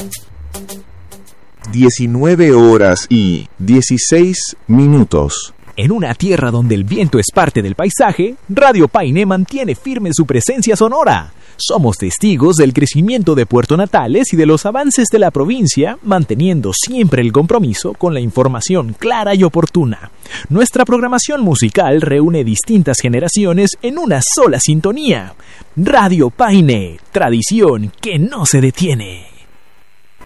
19:16. En una tierra donde el viento es parte del paisaje, Radio Paine mantiene firme su presencia sonora. Somos testigos del crecimiento de Puerto Natales y de los avances de la provincia, manteniendo siempre el compromiso con la información clara y oportuna. Nuestra programación musical reúne distintas generaciones en una sola sintonía. Radio Paine, tradición que no se detiene.